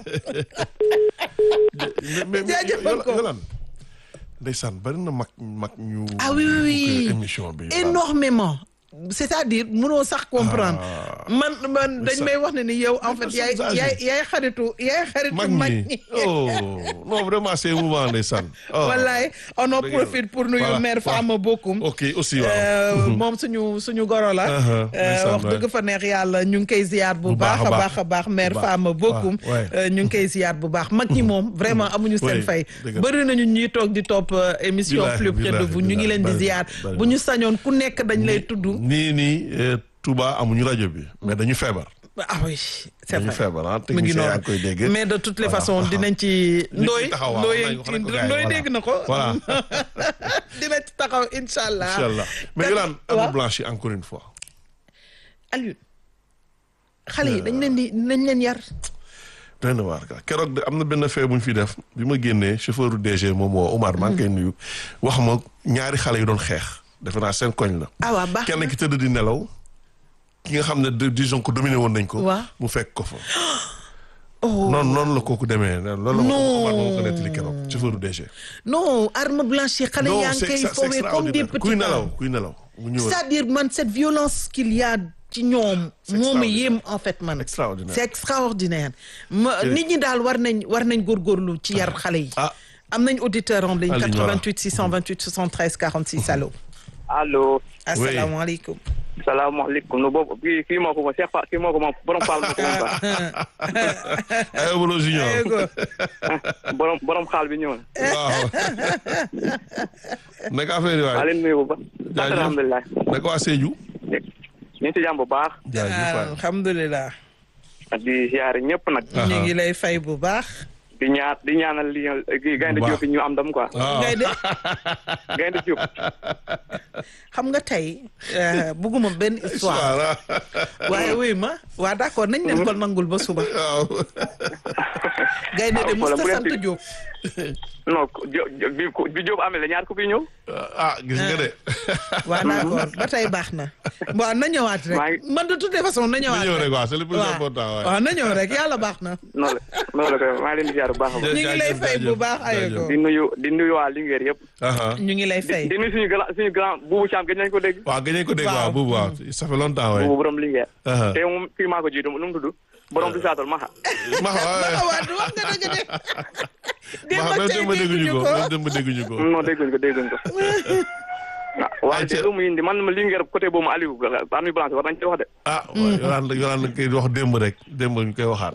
jaajëfal ko ndeysaan bari na mag ñu. oui émission bi énormément c'est-à-dire mënoo sax comprendre man dañ may wax ne ni yow en fait yaay xaritu mag ñi non vraiment c'est émouvant ndeysaan wallaay on en profite pour nuyu mère Fama Bokum ok aussi waaw moom suñu goro la wax dëgg fa neex yàlla ñu ngi koy ziyaar bu baax a baax mère Fama Bokum ñu ngi koy ziyaar bu baax mag ñi moom vraiment amuñu seen fay bëri nañu ñuy toog di topp émission plus près de vous ñu ngi leen di ziyaar bu ñu sañoon ku nekk dañ lay tudd nii Touba amuñu rajo bi mais dañu feebar. oui c'est vrai dañu feebar mu ngi noonu koy dégg mais de toutes les façons dinañ ci. ndooy dégg na ko. voilà dina ci taxaw incha allah. mais Yolande arme blanche encore une fois. Aliou xale yi dañ leen yar. doy na waar keroog am na benn fee bu ñu fi def bi ma génnee chauffeur DG moom woo Omar maa ngi koy nuyu wax ma ñaari xale yu doon xeex. defe naa seen koñ la. waaw baax kenn ki tëdd di nelaw ki nga xam ne disons ko dominé woon nañ ko. mu fekk ko fa. noonu la kooku demee. loolu la ko nettali keroog chauffeur DG. non arme blanche yi xale yaa ngi koy foowee comme des petits kuy nelaw. c'est-à-dire man cette violence qu'il y a ci ñoom. moo ma yéem en fait man. c'est extraordinaire. nit ñi daal war nañ góorgóorlu ci yar xale yi. am nañ auditeur en ligne 88 628 73 46 allo. allo. asalaamaaleykum. salaamaaleykum no boobu kii moo ko moom Cheikh Fall kii moo ko moom borom Fall moo ko moom sax. Bolo Junior. borom xaal bi ñëw na. waaw. naka affaire yi waay. maa leen nuyu bu baax. alhamdulilah. naka waa Sédhiou. ñu ngi ci jàmm bu baax. jaajëf waay. alhamdulilah. di ziare ñëpp nag. ñu ngi lay fay bu baax. di ñaanal li gaynde Diop ñu am ndam quoi. gaynde Diop. xam nga tey bugguma benn histoire waaye wuy ma waa d'accord nañ leen ko nangul ba suba. gaynde de musta sant Diop. non bi Diop amee la ñaar ku fi ñëw. gis nga de. waa d'accord ba tey baax na. waaw na ñëwaat rek. man de toute façon na ñëwaat rek. waaw c'est le plus important. waaw na ñëw rek yàlla baax na. noonu la koy maa leen di ziar bu baax a baax. ñu ngi lay fay bu baax ayoko. di nuyu waa Linguère yëpp. ñu ngi lay fay. di nuyu suñu grand Boubou Thiam gëj nañu ko dégg. waaw gëj nañu ko dégg waaw Boubou waaw ça fait longtemps waay. Boubou borom Linguère. te moom fii maa ko jiitu nu mu tudd. borom du saatal Maxa. Maxa waaw wax nga dëgg de. démb dégguñu ko démb dégguñu ko. non dégguñu ko. waaye te lu mu indi man ma Linguère côté boobu Aliou Armi Blanche war nañ ci wax de. Yolaan koy wax démb rek démb ñu koy waxaat.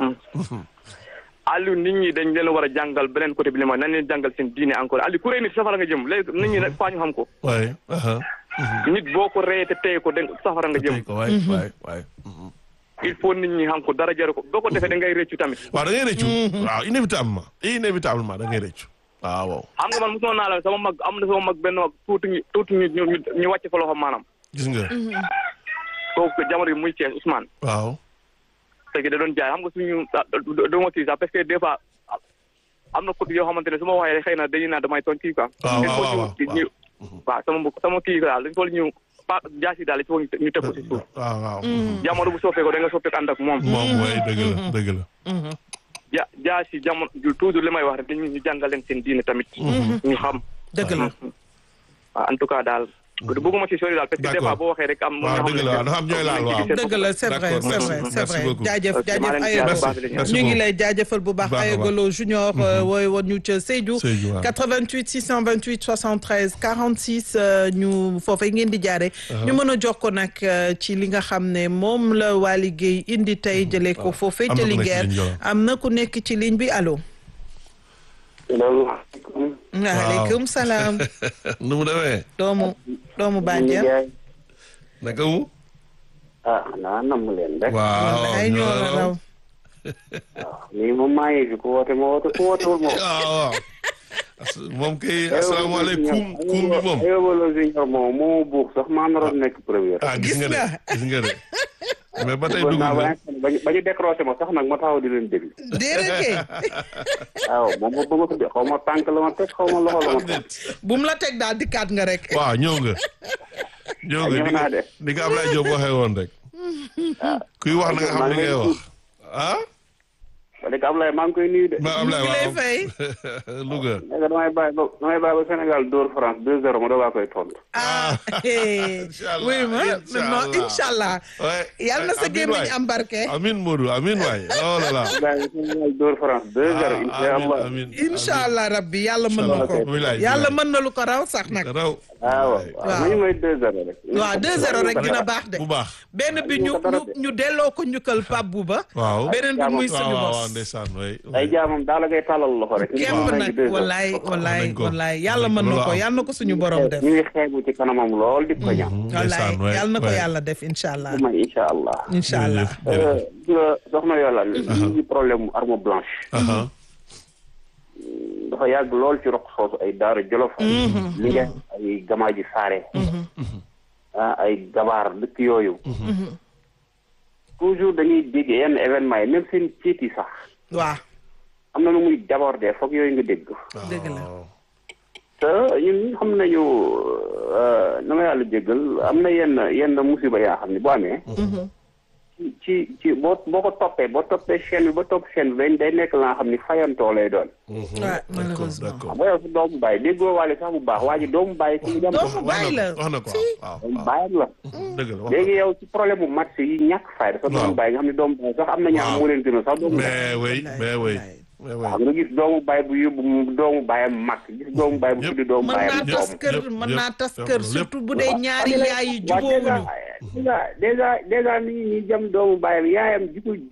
Aliou nit ñi dañ leen war a jàngal beneen côté bi li mooy nañ leen jàngal seen diine encore Aliou ku rey nit safara nga jëm léegi nit ñi nag faa ñu xam ko. waay. nit boo ko reyee te tey ko de safara nga jëm. waay. il faut nit ñi xam ko dara jaru ko boo ko defee da ngay rëccu tamit. waaw da ngay rëccu. waaw inévitablement da ngay rëccu. waaw. xam nga man mosuma naa la sama mag benn mag tuuti ñu wàcc fa loxo maanaam. gis nga. kooku jamono bi muy Thiès Ousmane. waaw. léegi da doon jaay xam nga suñu doo kii sax parce que des fois am na côté yoo xamante ne su ma waxee xëy na dañuy naan damay tooñ kii quoi. waaw sama kii daal dañu toll ñu jaasi daal il faut ñu teg ko si suuf. waaw. jamono bu soppee ko da nga soppeeku ànd ak moom. waay dëgg la. jaasi jamono toujours li may wax rek dañu ñu jàngal leen seen diine tamit. ñu xam. dëgg la. waaw en tout cas daal. bëgguma ci sori daal parce que des fois boo waxee rek am. waaw dëgg la dafa am ñooy laal waaw. dëgg la c'est vrai jaajëf Ayogo ñu ngi lay jaajëfal bu baax Ayogo Lo Junior wooy woon ñu ca Sédhiou 88 628 73 46 ñu foofee ngeen di jaare ñu mën a jox ko nag ci li nga xam ne moom la Waly Gueye indi tey jëlee ko foofee ca Linguère am na ku nekk ci ligne bi allo. waaleykum salaam. nu mu demee. doomu bànjeen. naka mu. xanaa namm leen rek. waaw ñoo la raw. lii moom maa ngi fi ku woote ma woote ku wootewul ma. waaw. moom kay asalaamaaleykum kuum bi moom. Ayogo Junior moom moo buux sax maa naroon nekk première. gis nga de. mais ba tey dugg ba ñu décroché ma sax nag ma taxaw di leen déglu. déedéet kay. waaw moom ma bëgg ko de xaw ma tànk la ma teg xaw ma loxo la ma teg. bu mu la teg daal dikkaat nga rek. waaw ñëw nga. di nga Ablaye Diop waxee woon rek. kuy wax na nga xam li ngay wax. léegi Ablaye maa ngi koy nuyu de. Ablaye lay fay. Louga. léegi damay bàyyi ba Sénégal dóor France 2-0 ma doog a koy tontu. oui ma non incha allah. yàlla na sa gémmiñ am barke. amiin Modou amiin waay. oh là là. Sénégal dóor France 2-0 incha allah. incha allah rabbi yàlla mën na ko. yàlla mën na lu ko raw sax nag. raw. waaw ñu may 2-0 rek. waaw 2-0 rek dina baax de. bu baax. benn bi ñu delloo ko njukkal Pape Bouba. waaw beneen bi muy suñu bos. ndeysaan waay. ay jaamam daal la ngay tàllal loxo rek. képp nag wallaay yàlla mën na ko yàlla na ko suñu borom def. ñu ngi xeebu ci kanamam lool di ko ñaan. wallaay yàlla na ko yàlla def incha allah. incha allah. incha allah. soxna Yola li problème mu arme blanche. dafa yàgg lool ci roq soosu ay Daara Jolof. li nga ay Gamaaji Saare. ay gabaar dëkk yooyu. toujours dañuy dégg yenn événement yi même seen ciit yi sax. waaw. am na lu muy déborder foog yooyu nga dégg. dëgg la. te ñun xam nañu na ma yàlla jéggal am na yenn musiba yaa xam ne bu amee. ci boo ko toppee chaîne bi ba topp chaîne bi day nekk la nga xam ni fayantoo lay doon. waaw malheureusement. xam nga yow si doomu baay déggoo waale sax bu baax waa ji doomu baay si dem. doomu baay la wax na ko waaw doomu baayam la. dëgg la léegi yow ci problème mu match yi ñàkk fayda sa doomu baay nga xam ne doomu baay sax am na ñaar moo leen gën a sax doomu baay. mais nga gis doomu baay bu yóbbu doomu baayam mag gis doomu baay bu tuddi doomu baayam doom. mën naa tas kër surtout bu dee ñaari yaay yi jubóowuñu. dèjà nit ñi jëm doomu baayam yaayam ji ko jur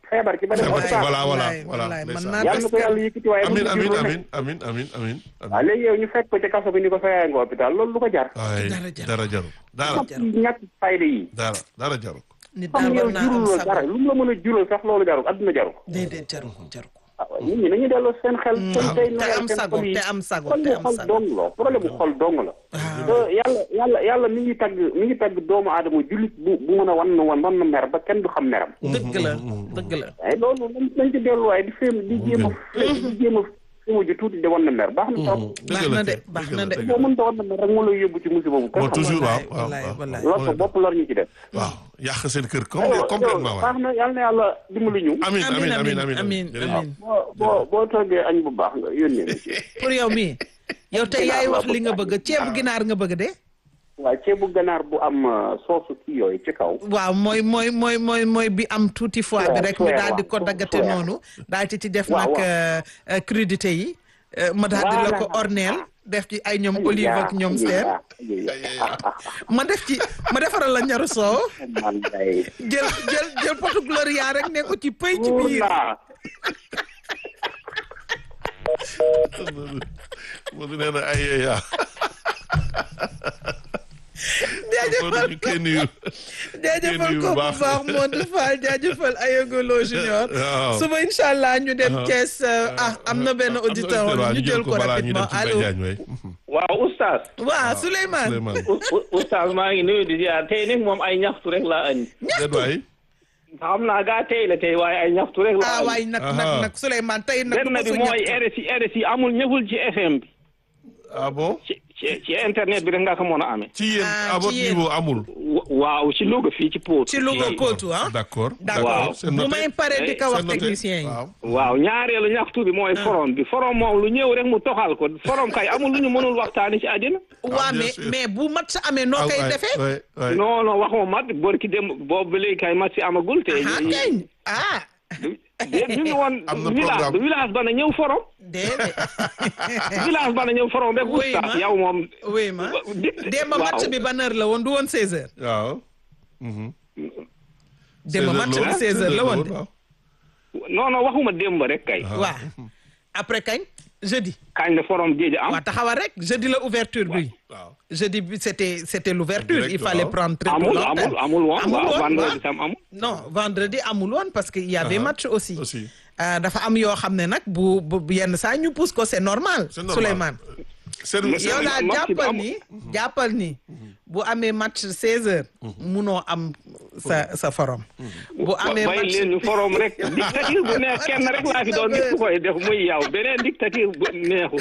feebar ci ba def voilà yàlla na ko yàlla yëkkati waaye amiin waaw léegi yow ñu fekk ko ci kaso bi ni ko fayee nga hôpital loolu lu ko jar dara jaru dara ñàkk fayda yi dara jaru nit xam daal war yow naa am jurul la sago dara lu mu la mën a jural sax loolu jaru adduna jaru déedéet jaru ko waaw nit ñi nañu delloo seen xel tey te am sago te am sago xol te am xol sago dong la problème bu xol dong la yàlla mi ngi tagg doomu aadama jullit bu mën a wan na mer ba kenn du xam meram dëgg la waaye loolu nañ ci delluwaay di jéem a féemu ji tuuti de wan na mer baax na trop baax na de boo mënta wan na mer rek moo lay yóbbu ci musiba bu bon toujours waaw lor ko bopp lor ñu ci def waaw yàq seen kër complètement baax na yàlla na yàlla dimbali ñu amiin boo toggee añ bu baax nga yónnee pour yow mii yow tey yaay wax li nga bëgg ceebu ginaar nga bëgg de waaw ceebu ganaar bu am soosu kii yooyu ci kaw. waaw mooy bi am tuuti foie bi rek ñu daal di ko daggate noonu daal ci def nag crudité yi ma daal di la ko orneel def ci ay ñoom olive ak ñoom seen ma defaral la ñaru soow jël potu gloria rek ne ko ci pëy ci biir moo di nee na ay jaajëfal ko bu baax Modou Fall jaajëfal Ayogolo Junior suba incha allah ñu dem Thiès am na benn auditeur ñu jël ko rapidement allo waaw oustaz waaw Souleymane oustaz maa ngi nuyu di ziar tey nag moom ay ñaxtu rek laa andi xam naa gaa tey la tey waaye ay ñaxtu rek laa andi waaye nag Souleymane tey nag benn bi mooy RSI amul ñëful ci FM bi ah bon ci internet bi rek nga ko mën a amee. ci yéen à votre niveau amul. waaw ci Louga fii ci Potou. ci Louga Potou ah. d'accord bu may paree di ko wax technicien yi. waaw ñaareelu ñaxtu bi mooy forom bi forom moom lu ñëw rek mu toxal ko forom kay amul lu ñu mënul waxtaani ci àddina. waaw mais bu mat sa amee noo koy defee. non waxuma mat borki dem boobu ba léegi kay mat si amagul te. ñu ngi woon village ba na ñëw forom. déedéet. village ba na ñëw forom rek. oustaz yow moom. oui ma démb match bi ban heure la woon du woon 16h. waaw. démb match bi 16h la woon de. non waxuma démb rek kay. waaw après kañ jeudi. kañ la forum géej am. waaw taxawal rek jeudi la ouverture bi. jeudi bi c'était l'ouverture il fallait prendre très peu longtemps. amul woon vendredi tam amul. non vendredi amul woon parce que il y avait match aussi. dafa am yoo xam ne nag bu yenn saa ñu pousse ko c'est normal. Souleymane. yow laa jàppal ni bu amee match 16h. munoo am sa forum. bu amee match leen ñu forum rek dictature bu neex kenn rek laa fi doon gis ku koy def muy yow beneen dictature bu neexul.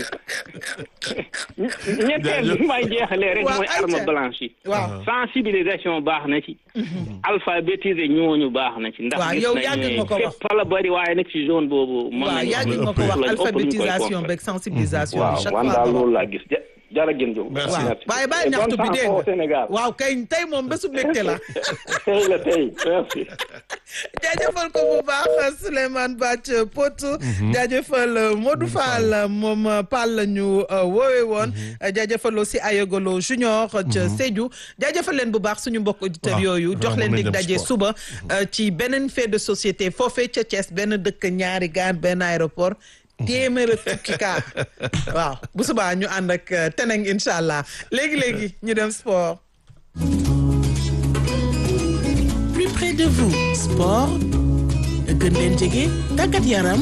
ñetteel bi may jeexalee rek mooy arme blanche yi. waaw sensibilisation baax na ci. alphabétiser ñooñu baax na ci. ndax waaw yow yàgg nga ko wax fépp fa la bëri waaye nag ci zone boobu. waaw yàgg nga ko wax alphabétisation beeg sensibilisation. waaw man daal loolu laa gis jërëjëf. merci waaye bàyyi ñaxtu bi dégg nga waaw kay tey moom bésu mbégte la. tey merci. jaajëfal ko bu baax Souleymane Bathie Potou. jaajëfal Modou Fall moom Pall la ñu woowe woon. jaajëfal aussi Ayogolo Junior ca Sédhiou. jaajëfal leen bu baax suñu mbokk auditeurs yooyu jox leen dig daje suba. ci beneen fait de société foofee ca Thiès benn dëkk ñaari gaar benn aéroport. téeméer fukki kaa waaw bu subaa ñu ànd ak teneng incha allah léegi ñu dem sport. Plus près de vous sport gën leen jege tàggat yaram.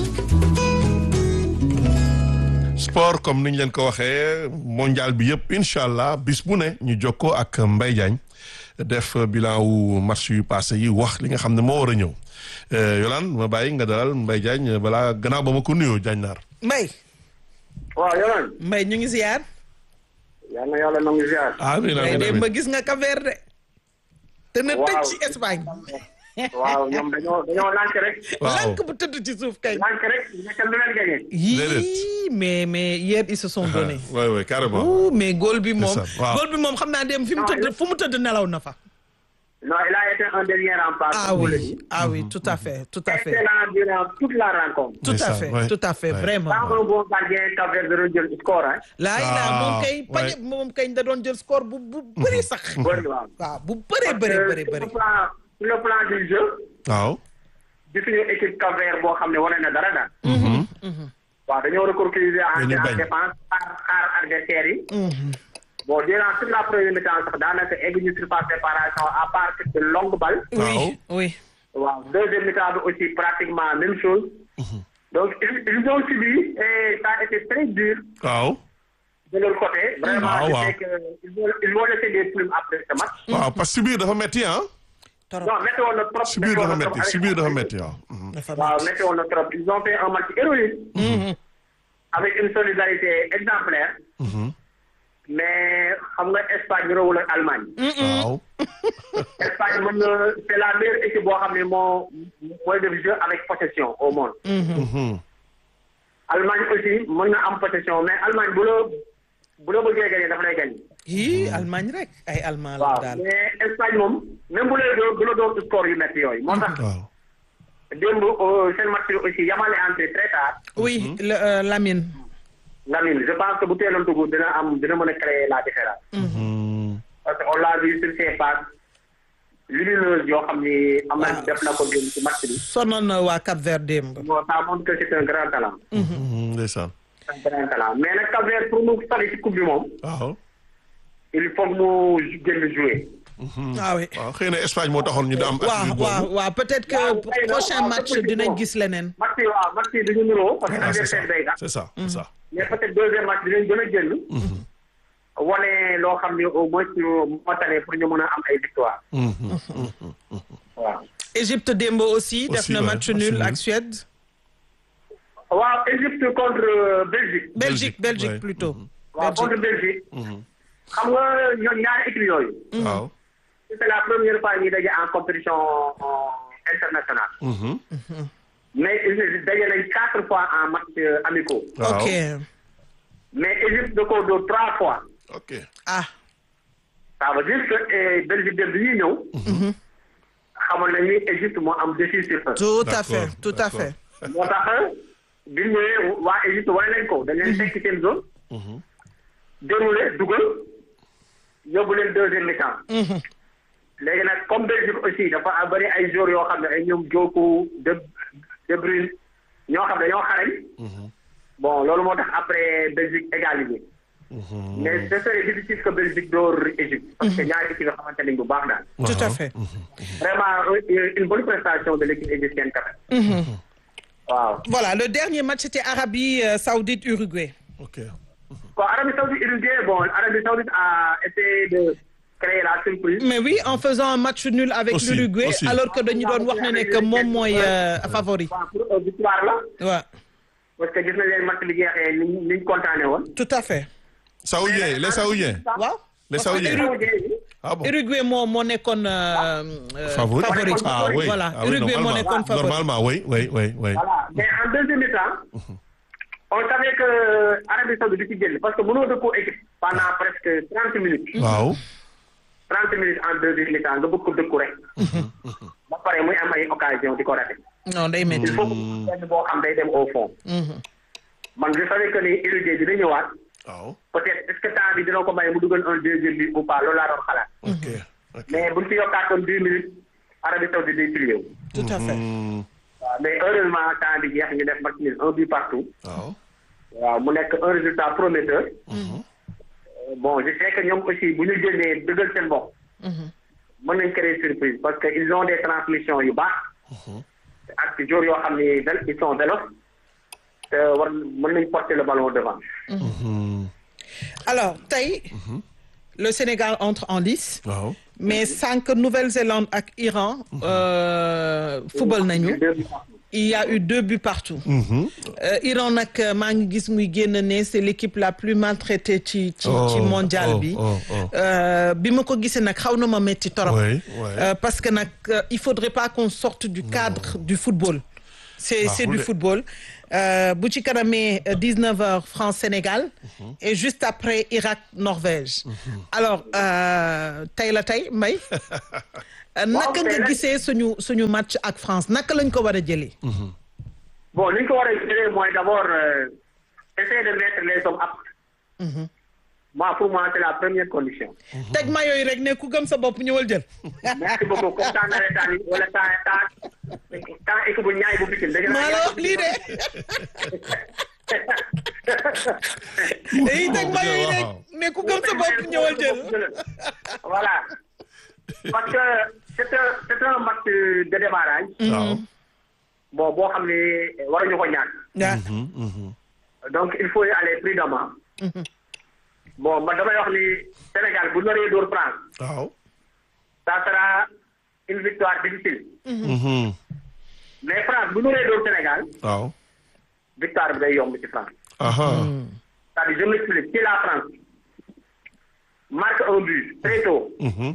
sport comme niñ leen ko waxee mondial bi yëpp incha allah bis bu ne ñu jokkoo ak Mbaye Diagne def bilan wu match yu passé yi wax li nga xam ne moo war a ñëw. Yolande ma bàyyi nga dalal Mbaye Diagne balaa gannaaw ba ma ko nuyoo Diagne naar. Mbaye. waaw Yolande. Mbaye ñu ngi ziar. yal na yàlla nangu ziar. amiin ma gis nga Cap-Vert. te na tëj ci Espagne. waaw ñoom dañoo lànk rek. lànk bu tëdd ci suuf kay. lànk rek nekkal lu leen gagné. yii mais hier ils se sont donnés. oui carrément. mais góol bi moom. xam naa dem fu mu tëdd nelaw na fa. non il a été un dernier rempart. Ah oui, tout à fait. Excellent durant toute la rencontre. Tout à fait, vraiment. Sans un bon gardien, Cap-Vert da doon jël score hein. moom kay da doon jël score bu bëri sax. bëri waaw. waaw bu bëree. Sur le plan du jeu. waaw. gisuñu équipe Cap-Vert boo xam ne wane na dara daal. waaw dañoo recroquer en défense xaar adversaire yi. bon durant toute la première mi-temps sax daanaka egguñu surface réparation à partir de longue balle. oui. waaw deuxième mi-temps bi aussi pratiquement même chose. donc ils ont subi et ça a été très dur. waaw. de leur côté. vraiment je sais que ils vont laisser des plumes après ce match. waaw parce que subir dafa metti ah. non métti woon na trop. subir dafa metti waaw. waaw métti woon na trop ils ont fait un match héroïque. avec une solidarité exemplaire. mais xam nga Espagne niroowul ak Allemagne. waaw. Espagne mën na c'est la meilleure équipe boo xam ne mooy def jeu avec possession au monde. Allemagne aussi mën na am possession mais Allemagne bu la bëggee gagné dafa lay gagné. Allemagne rek ay allemand la waaw daal. mais Espagne moom même bu la doon score yu métti yooyu. moo tax démb seen match bi aussi yamale entré très tard. oui Lamine. Je pense que bu teeloon dugg dina mën a créer la différence. parce que on l'a vu sur ses passes lumineuses yoo xam ni am na def na ko démb ci match bi. sonnoon na waa Cap-Vert démb. bon ça montre que c'est un grand talent. ndeysaan. un grand talent mais nag Cap-Vert pour mu sori ci coupe bi moom. waaw. il faut mu génn jouer. oui. waaw xëy na Espagne moo taxoon ñu da am. waaw peut-être que prochain match dinañ gis leneen. match yi dañu niroo. parce que adversaire day c'est ça c'est ça. mais peut-être deuxième match dinañ gën a génn. wane loo xam ne au moins moo tane pour ñu mën a am ay victoire. waaw. Égypte démb aussi def na match nul ak Suède. waaw Égypte contre Belgique. Belgique plutôt. waaw contre Belgique. xam nga ñoom ñaari équipe yooyu. waaw. c'est la première fois ñuy daje en compétition internationale. mais daje nañ 4 fois en match amicaux. ok. mais Égypte da koo dóor 3 fois. ok. ça veut dire que Belgique dem bi ñuy ñëw. xamoon nañ ni Égypte moo am défi sur eux. tout à fait. moo tax bi ñu ñëwee waa Égypte wane nañ ko dañ leen fekk seen zone. déroulé dugal yóbbu leen deuxième mi-temps. léegi nag comme Belgique aussi dafa bari ay joueurs yoo xam ne ay ñoom Djokou De Bruyne ñoo xam ne dañoo xarañ. bon loolu moo tax après Belgique égalisé. mais ce serait difficile que Belgique door Égypte. parce que ñaari équipe yoo xamante nañ bu baax daal. tout à fait. vraiment une bonne prestation de l'équipe égyptienne quand même. waaw. voilà le dernier match c'était Arabie Saoudite Uruguay. ok. bon Arabie Saoudite Uruguay Arabie Saoudite a essayé de créer la surprise. mais oui en faisant un match nul avec l'Uruguay alors que dañu doon wax ne que moom mooy favori. waaw pour victoire la. waaw. parce que gis nañ leen match bi jeexee ni ñu kontaanee woon. tout à fait. Saoudiens les Saoudiens. waaw. les Saoudiens. ah bon Uruguay moo nekkoon. favori oui voilà Uruguay moo nekkoon favori. normalement oui. voilà mais en deuxième mi-temps. on savait que Arabie Saoudite du ci génn parce que mënoo dëkkoo équipe pendant presque 30 minutes. waaw. 30 minutes en deuxième mi-temps nga bëgg ko dëkku rek. ba pare muy am ay occasion di ko raté. non day métti. il faut que benn boo xam day dem au fond. man je savais que ni Uruguay dina ñëwaat. waaw. peut-être est-ce que temps bi dina ko may mu dugal un deuxième but ou pas loolu laa doon xalaat. ok mais buñ ci yokkaatoon 10 minutes Arabie Saoudite day plié wu. tout à fait. waaw mais heureusement temps bi jeex ñu def match nul 1 but partout. waaw mu nekk un résultat prometteur. bon je sais que ñoom aussi bu ñu génnee dëggal seen bopp. mën nañ créer surprise parce que ils ont des transmissions yu baax. ak joueurs yoo xam ni ils sont véloces. te war mën nañ porter le ballon devant. alors tey. le Sénégal entre en lice. waaw. mais sànq Nouvelle-Zélande ak Iran. football nañu. il y a eu 2 buts partout. Iran nag maa ngi gis muy génn ne c'est l'équipe la plus maltraitée ci mondial bi. bi ma ko gisee nag xaw na ma metti torop. parce que nag il faudrait pas qu'on sorte du cadre du football. c'est du football. bu ci kanamee 19h France-Sénégal. et juste après Irak-Norvège. alors tey la tey Mbaye. naka nga gisee suñu match ak France naka lañ ko war a jëlee. bon li ñu ko war a jëlee mooy d'abord essayer de mettre les hommes aptes. moi pour moi c'est la première condition. teg ma yooyu rek ne ku gëm sa bopp ñëwal jël. merci beaucoup comme temps nawetaan yi wala temps équipe bu ñaay bu Pikine dëgg maa la wax lii de. dañuy teg ma yooyu rek ne ku gëm sa bopp ñëwal jël. voilà parce que c'est un match de démarrage. waaw. bon boo xam ne waruñu ko ñaan. donc il faut y aller prudemment. bon man damay wax ni Sénégal bu naree dóor France. waaw. ça sera une victoire difficile. mais France bu naree dóor Sénégal. waaw. victoire bi day yomb ci France. c'est-à-dire je m'explique si la France marque un but très tôt.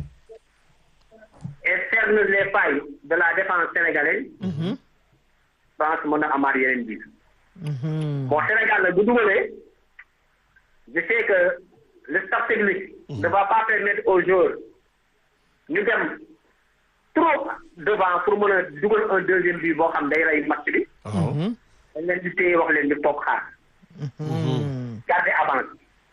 et cerne les failles de la défense sénégalaise. France mën na amaat yeneen biir. bon Sénégal nag bu dugalee je sais que le staff technique ne va pas permettre aux joueurs ñu dem trop devant pour mën a dugal un deuxième but boo xam day rey match bi. dañ leen di téye wax leen di toog xaar. garder avance.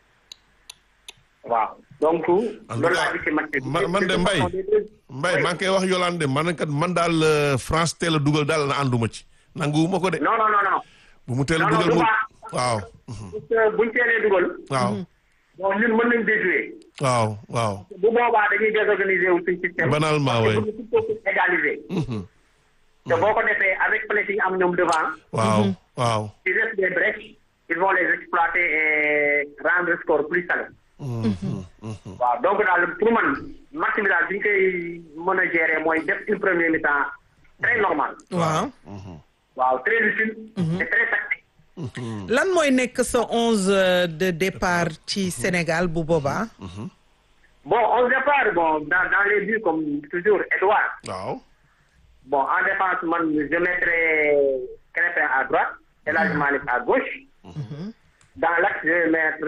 waaw donc. loolu laa gis ci match bi. man de Mbaye maa ngi koy wax Yolande man daal France teel a dugal daal na ànduma ci. nanguwuma ko de. non. bu mu teel a dugal mu waaw. buñ teelee dugal. waaw. bon ñun mën nañ déjouer. waaw. bu boobaa dañuy désorganiser wu suñ système. banalement oui. pour égaliser. te boo ko defee avec place yi am ñoom devant. waaw. il reste des brèches ils vont les exploiter et rendre le score plus salé. waaw donc daal pour man match bi daal bi ñu koy mën a gérer mooy def une première mi-temps très normal. waaw très lucide. et très tactique. lan mooy nekk sa 11 de départ ci Sénégal bu boobaa. bon 11 départ bon dans les buts comme toujours Edouard. waaw. bon en défense man je mettrai Crépin à droite El Hadji Malick à gauche. dans l'axe je vais mettre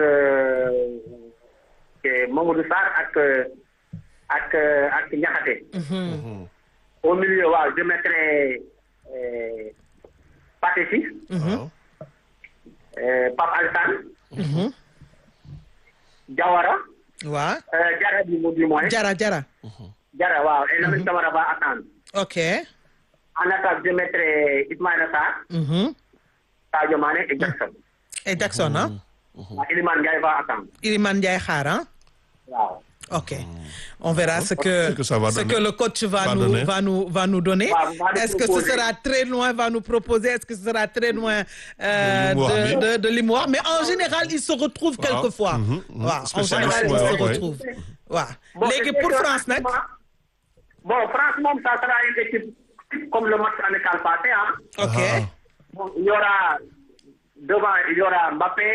Mamadou Sarr ak Niakhaté. au milieu waaw je mettrai Pathé Ciss. Pape Alassane. Diawara. waaw. Diarra du moins. Diarra waaw et Lamine Camara va attendre. ok. en attaque je mettrai Ismaïla Sarr. Sadio Mané et Jackson. et Jackson ah. Iliman Ndiaye va attendre. Iliman Ndiaye xaar ah. waaw. ok on verra ce que le coach va nous donner. Est-ce que ce sera très loin va nous proposer est-ce que ce sera très loin de li mu wax mais en général il se retrouve quelquefois. waaw en général il se retrouve. waaw léegi pour France nag. bon France moom ça sera une équipe comme le match amical passé ah. ok. bon il y aura devant il y aura Mbappé.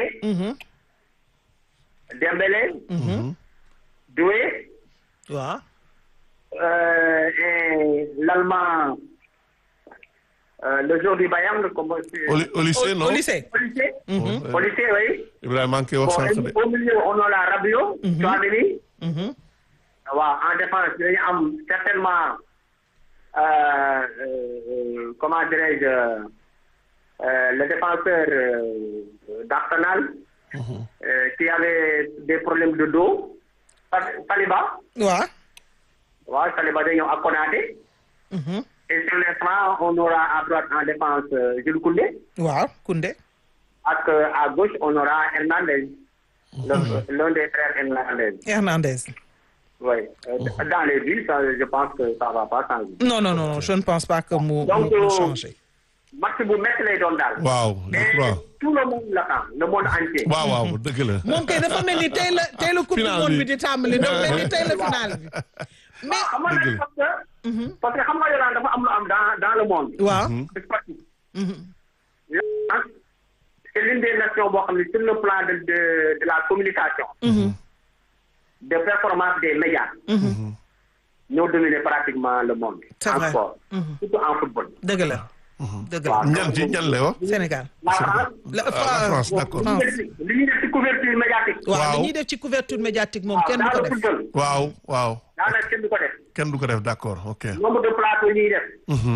Dembélé. Doué. waaw. et l'Allemand le joueur du Bayern comme. Olysée non. Olysée oui. Ibrahima maa ngi koy wax sànq de. au milieu on a Rabiot. Tchouaméni. waaw en défense dañu am certainement comment dirais-je le défenseur d'Arsenal. qui avait des problèmes de dos. Saliba. waaw Saliba day ñëw ak Konaté. et sur l'instant on aura à droite en défense Jules Koundé. waaw Koundé. ak à gauche on aura Hernandez. l'un des frères Hernandez. oui dans les villes ça, je pense que ça va pas changer. non je ne pense pas que mu changer. match bu métti lay doon daal. waaw je crois. tout le monde l'attend le monde entier. waaw dëgg la. moom kay dafa mel ni tey la coupe du monde bi di tàmbali dafa mel ni tey la finale bi. mais xam nga nag parce que xam nga Yolande dafa am lu am dans le monde. waaw. c'est l'une des nations boo xam ne sur le plan de la communication. de performance des médias. ñoo dominer pratiquement le monde. c'est vrai en sport. surtout en football. dëgg la. ñan lay wax. Sénégal. la France d'accord. li ñuy def ci couverture médiatique. waaw li ñuy def ci couverture médiatique moom kenn du ko def. waaw. daanaka kenn du ko def. kenn du ko def d'accord ok. nombre de plateaux ñuy def.